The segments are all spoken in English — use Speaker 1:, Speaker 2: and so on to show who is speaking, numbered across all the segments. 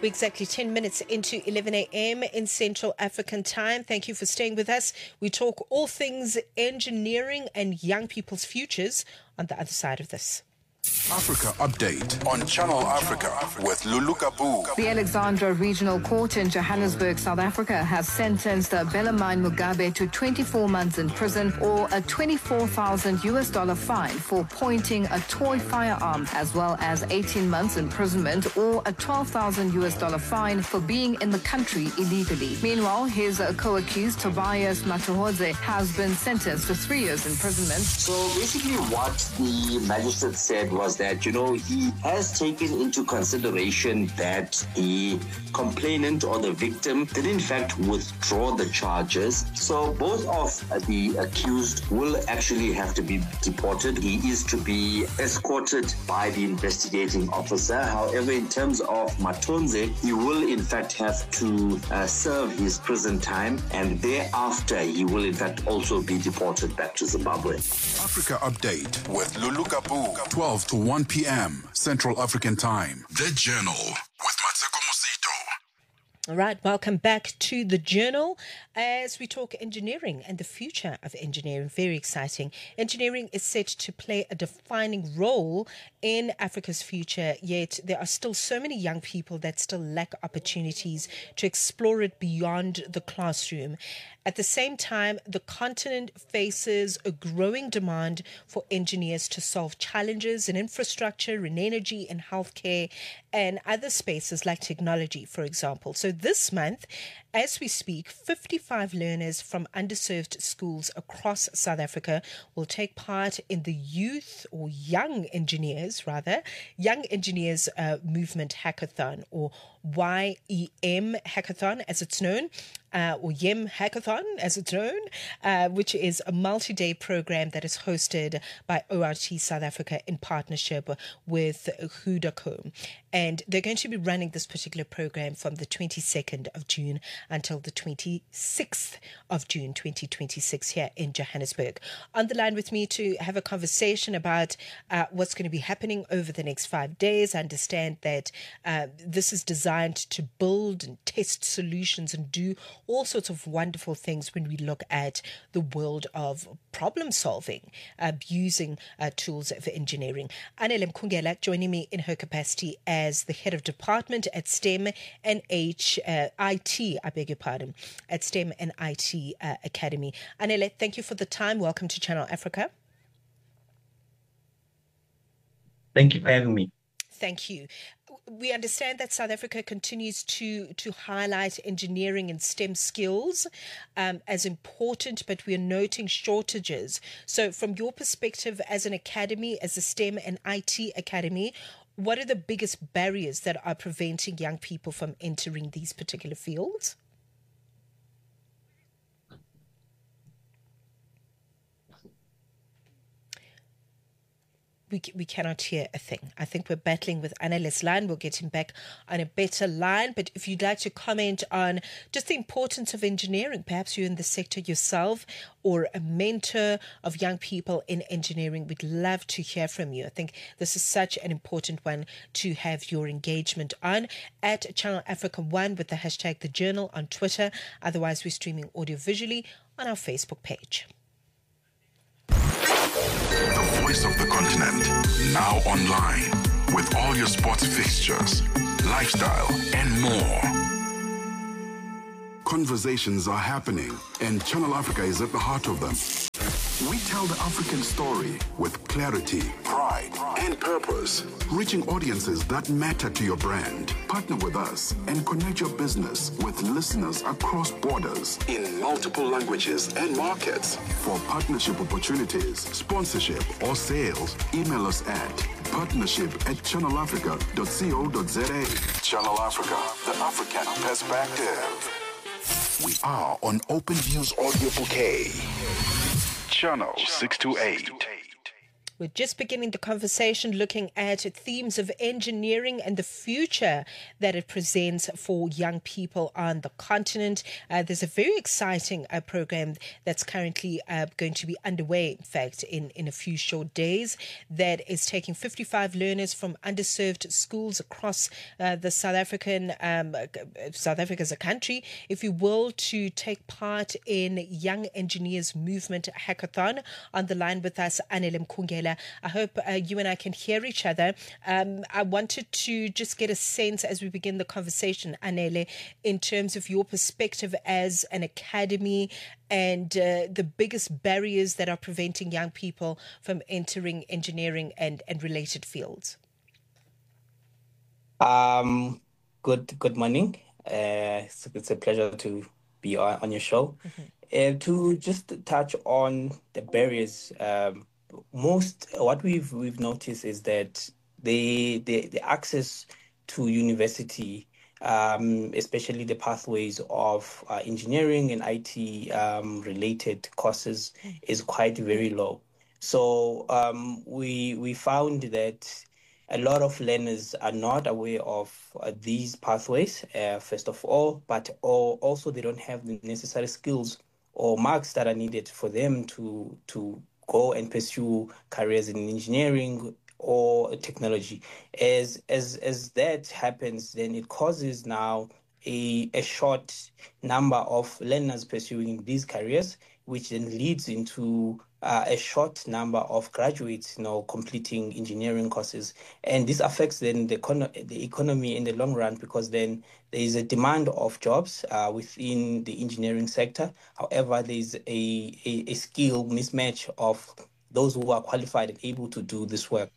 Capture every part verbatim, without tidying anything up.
Speaker 1: We're exactly ten minutes into eleven a.m. in Central African time. Thank you for staying with us. We talk all things engineering and young people's futures on the other side of this.
Speaker 2: Africa Update on Channel Africa with Lulu Kabu.
Speaker 3: The Alexandra Regional Court in Johannesburg, South Africa, has sentenced Bellarmine Mugabe to twenty-four months in prison or a twenty-four thousand U S dollar fine for pointing a toy firearm, as well as eighteen months imprisonment or a twelve thousand U S dollar fine for being in the country illegally. Meanwhile, his co-accused Tobias Matuhodze has been sentenced to three years imprisonment.
Speaker 4: So basically what the magistrate said was that, you know, he has taken into consideration that the complainant or the victim did in fact withdraw the charges. So both of the accused will actually have to be deported. He is to be escorted by the investigating officer. However, in terms of Matonze, he will in fact have to uh, serve his prison time, and thereafter he will in fact also be deported back to Zimbabwe.
Speaker 2: Africa Update with Lulu Kabu, twelve to one p.m. Central African Time. The Journal with Matseko Musito.
Speaker 1: All right, welcome back to The Journal as we talk engineering and the future of engineering. Very exciting. Engineering is set to play a defining role in Africa's future, yet there are still so many young people that still lack opportunities to explore it beyond the classroom. At the same time, the continent faces a growing demand for engineers to solve challenges in infrastructure, in energy, in healthcare, and other spaces like technology, for example. So this month, as we speak, fifty-five learners from underserved schools across South Africa will take part in the Youth or Young Engineers, rather, Young Engineers uh, Movement Hackathon, or Y E M Hackathon as it's known. Uh, or YEM Hackathon, as it's known, uh, which is a multi-day program that is hosted by O R T South Africa in partnership with Hudako. And they're going to be running this particular program from the twenty-second of June until the twenty-sixth of June, twenty twenty-six, here in Johannesburg. On the line with me to have a conversation about uh, what's going to be happening over the next five days. I understand that uh, this is designed to build and test solutions and do all sorts of wonderful things when we look at the world of problem solving uh, using uh, tools of engineering. Anele Mkungela joining me in her capacity as the head of department at STEM and H, uh, I T, I beg your pardon, at STEM and I T uh, Academy. Anele, thank you for the time. Welcome to Channel Africa.
Speaker 5: Thank you for having me.
Speaker 1: Thank you. We understand that South Africa continues to, to highlight engineering and STEM skills um, as important, but we are noting shortages. So from your perspective as an academy, as a STEM and I T academy, what are the biggest barriers that are preventing young people from entering these particular fields? We, we cannot hear a thing. I think we're battling with Anele's line. We'll get him back on a better line. But if you'd like to comment on just the importance of engineering, perhaps you're in the sector yourself or a mentor of young people in engineering, we'd love to hear from you. I think this is such an important one to have your engagement on. At Channel Africa One with the hashtag The Journal on Twitter. Otherwise, we're streaming audio visually on our Facebook page.
Speaker 2: The voice of the continent, now online, with all your sports fixtures, lifestyle, and more. Conversations are happening, and Channel Africa is at the heart of them. We tell the African story with clarity, pride, and purpose, reaching audiences that matter to your brand. Partner with us and connect your business with listeners across borders in multiple languages and markets. For partnership opportunities, sponsorship, or sales, email us at partnership at channel africa dot co dot za. Channel Africa, the African perspective. We are on Open Views Audio Bouquet. Channel six two eight.
Speaker 1: We're just beginning the conversation looking at themes of engineering and the future that it presents for young people on the continent. Uh, there's a very exciting uh, program that's currently uh, going to be underway, in fact, in, in a few short days, that is taking fifty-five learners from underserved schools across uh, the South African, um, South Africa as a country, if you will, to take part in Young Engineers Movement Hackathon. On the line with us, Anele Mkungela. I hope uh, you and I can hear each other. Um, I wanted to just get a sense as we begin the conversation, Anele, in terms of your perspective as an academy and uh, the biggest barriers that are preventing young people from entering engineering and, and related fields.
Speaker 6: Um, good good morning. Uh, it's, it's a pleasure to be on, on your show. Mm-hmm. Uh, to just touch on the barriers, um, most what we've we've noticed is that the the, the access to university, um, especially the pathways of uh, engineering and I T um, related courses, mm-hmm. is quite very low. So um, we we found that a lot of learners are not aware of uh, these pathways, uh, first of all, but all, also they don't have the necessary skills or marks that are needed for them to to go and pursue careers in engineering or technology. As as as that happens, then it causes now a, a short number of learners pursuing these careers, which then leads into uh, a short number of graduates, you know, completing engineering courses. And this affects then the, econo- the economy in the long run, because then there is a demand of jobs uh, within the engineering sector. However, there is a, a, a skill mismatch of those who are qualified and able to do this work.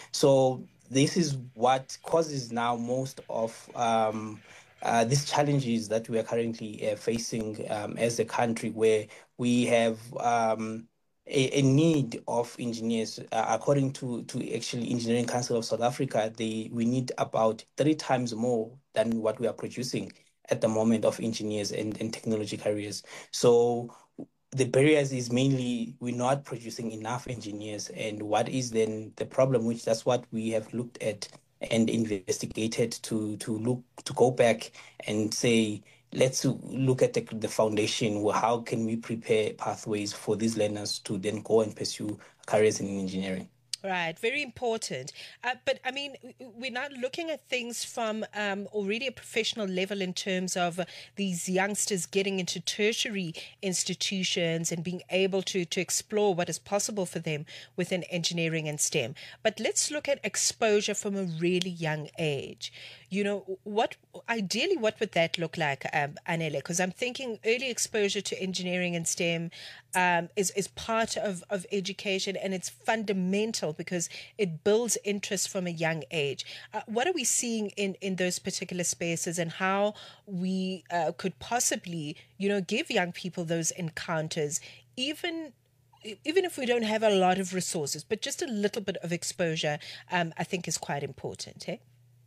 Speaker 6: So this is what causes now most of um, Uh, these challenges that we are currently uh, facing um, as a country, where we have um, a, a need of engineers. Uh, according to, to actually Engineering Council of South Africa, they, we need about three times more than what we are producing at the moment of engineers and, and technology careers. So the barriers is mainly we're not producing enough engineers. And what is then the problem, which that's what we have looked at and investigated to to look to go back and say, let's look at the, the foundation. How can we prepare pathways for these learners to then go and pursue careers in engineering?
Speaker 1: Right, very important. Uh, but I mean, we're not looking at things from um, already a professional level in terms of uh, these youngsters getting into tertiary institutions and being able to, to explore what is possible for them within engineering and STEM. But let's look at exposure from a really young age. You know, what ideally, what would that look like, um, Anele? Because I'm thinking early exposure to engineering and STEM um, is, is part of, of education, and it's fundamental because it builds interest from a young age. Uh, what are we seeing in, in those particular spaces, and how we uh, could possibly, you know, give young people those encounters, even even if we don't have a lot of resources, but just a little bit of exposure, um, I think is quite important, eh?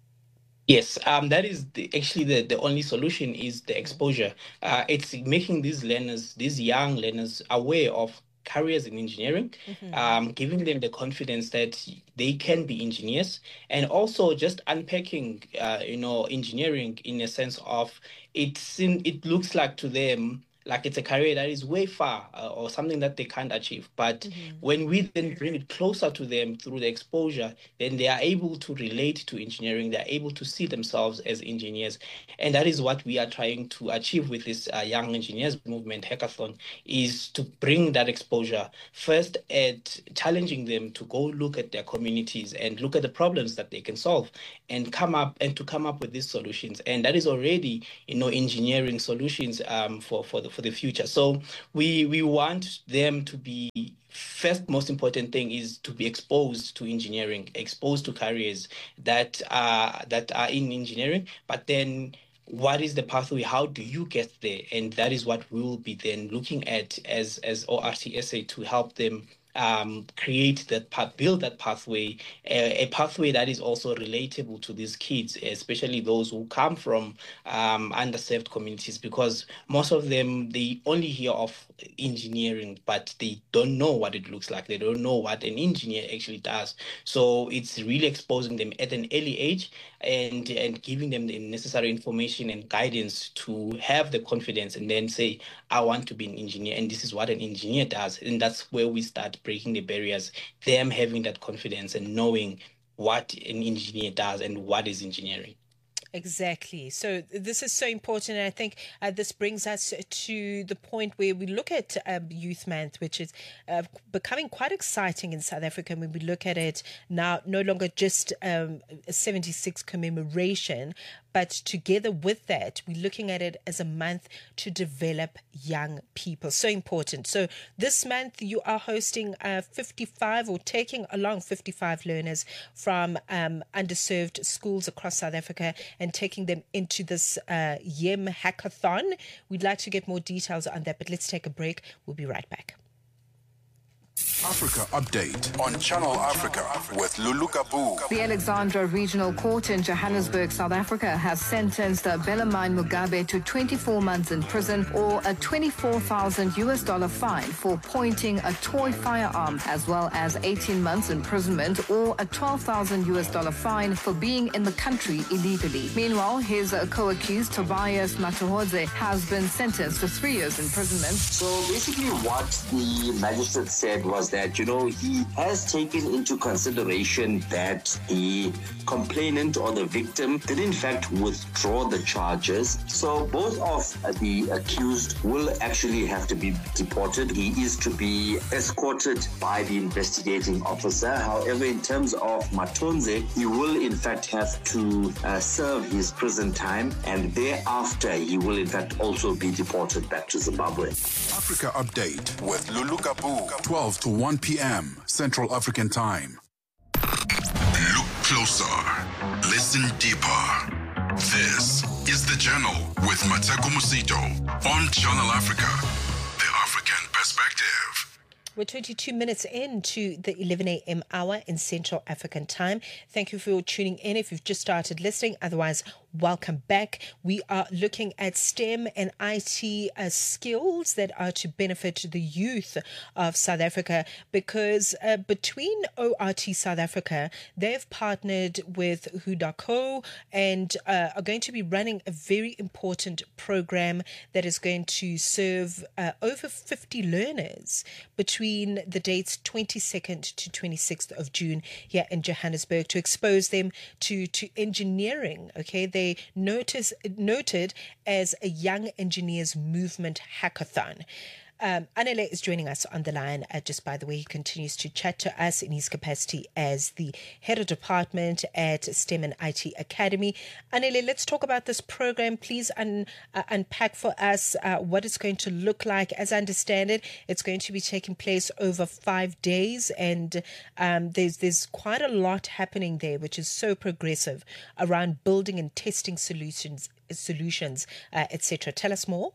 Speaker 6: Yes, um, that is the, actually the, the only solution is the exposure. Uh, it's making these learners, these young learners, aware of careers in engineering, mm-hmm. um, giving them the confidence that they can be engineers, and also just unpacking, uh, you know, engineering in a sense of it's in, it looks like to them like it's a career that is way far uh, or something that they can't achieve. But mm-hmm. when we then bring it closer to them through the exposure, then they are able to relate to engineering. They're able to see themselves as engineers. And that is what we are trying to achieve with this uh, Young Engineers Movement Hackathon, is to bring that exposure first at challenging them to go look at their communities and look at the problems that they can solve and come up and to come up with these solutions. And that is already, you know, engineering solutions um, for, for the for the future. So we we want them to be, first most important thing is to be exposed to engineering, exposed to careers that are that are in engineering. But then what is the pathway? How do you get there? And that is what we will be then looking at as as O R T S A to help them um, create that path, build that pathway, a, a pathway that is also relatable to these kids, especially those who come from um, underserved communities, because most of them, they only hear of engineering, but they don't know what it looks like. They don't know what an engineer actually does. So it's really exposing them at an early age and, and giving them the necessary information and guidance to have the confidence and then say, I want to be an engineer, and this is what an engineer does. And that's where we start breaking the barriers, them having that confidence and knowing what an engineer does and what is engineering.
Speaker 1: Exactly. So this is so important. And I think uh, this brings us to the point where we look at um, Youth Month, which is uh, becoming quite exciting in South Africa when we look at it now, no longer just um, a seventy-six commemoration, but together with that, we're looking at it as a month to develop young people. So important. So this month you are hosting uh, fifty-five or taking along fifty-five learners from um, underserved schools across South Africa and taking them into this uh, Yem Hackathon. We'd like to get more details on that, but let's take a break. We'll be right back.
Speaker 2: Africa Update on Channel Africa with Lulu Kabu.
Speaker 3: The Alexandra Regional Court in Johannesburg, South Africa, has sentenced Bellarmine Mugabe to twenty-four months in prison or a twenty-four thousand U S dollar fine for pointing a toy firearm, as well as eighteen months imprisonment or a twelve thousand U S dollar fine for being in the country illegally. Meanwhile, his co-accused Tobias Matuhodze has been sentenced to three years imprisonment.
Speaker 4: So basically what the magistrate said was that, you know, he has taken into consideration that the complainant or the victim did in fact withdraw the charges. So both of the accused will actually have to be deported. He is to be escorted by the investigating officer. However, in terms of Matonze, he will in fact have to uh, serve his prison time, and thereafter he will in fact also be deported back to Zimbabwe.
Speaker 2: Africa Update with Lulu Kabu, twelve to one p.m. Central African Time. Look closer. Listen deeper. This is The Journal with Mateko Musito on Channel Africa, the African perspective.
Speaker 1: We're twenty-two minutes into the eleven a.m. hour in Central African Time. Thank you for tuning in if you've just started listening. Otherwise, welcome back. We are looking at STEM and I T uh, skills that are to benefit the youth of South Africa, because uh, between O R T South Africa, they've partnered with Hudaco and uh, are going to be running a very important program that is going to serve uh, over fifty learners between the dates twenty-second to twenty-sixth of June here in Johannesburg, to expose them to, to engineering. Okay, they notice, noted as a Young Engineers Movement Hackathon. Um, Anele is joining us on the line. Uh, just by the way, he continues to chat to us in his capacity as the head of department at STEM and I T Academy. Anele, let's talk about this program. Please un, uh, unpack for us uh, what it's going to look like. As I understand it, it's going to be taking place over five days, and um, there's there's quite a lot happening there, which is so progressive around building and testing solutions, solutions, uh, et cetera. Tell us more.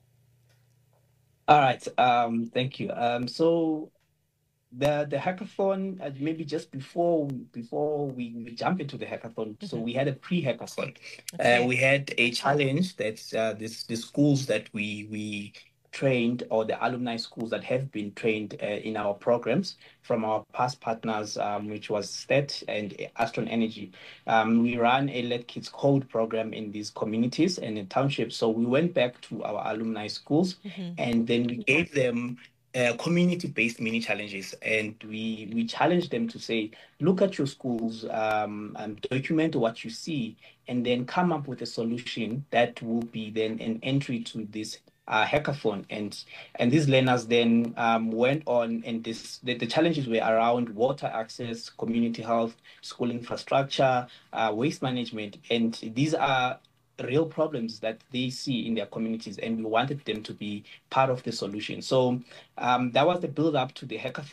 Speaker 6: All right. Um, thank you. Um, so the the hackathon, uh, maybe just before before we, we jump into the hackathon, mm-hmm. so we had a pre-hackathon. Okay. Uh, we had a challenge that uh, this the schools that we we trained, or the alumni schools that have been trained uh, in our programs from our past partners, um, which was S T E T and Astron Energy. Um, we ran a Let Kids Code program in these communities and in townships. So we went back to our alumni schools, mm-hmm. and then we gave them uh, community-based mini challenges. And we, we challenged them to say, look at your schools, um, and document what you see, and then come up with a solution that will be then an entry to this Uh, hackathon. And and these learners then um, went on, and this the, the challenges were around water access, community health, school infrastructure, uh, waste management, and these are real problems that they see in their communities, and we wanted them to be part of the solution. So um, that was the build up to the hackathon.